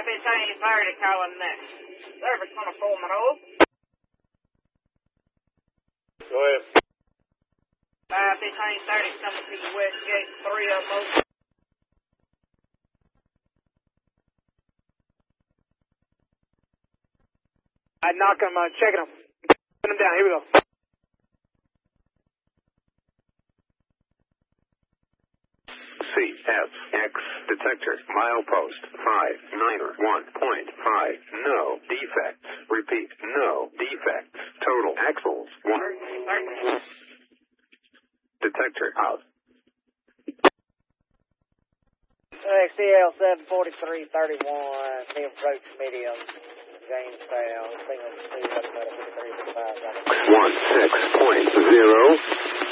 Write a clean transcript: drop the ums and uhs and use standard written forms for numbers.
Between 30 calling next. Service on a Pullman off. Go ahead. Between 30 coming to the west gate, 3 of them. I knock him, checking him. Put him down, here we go. CFX detector, milepost 591.5, no defects. Repeat, no defects. Total axles 1. Detector out. CL 74331, Neil approach medium, Jamestown, single 2, 5355. 16.0.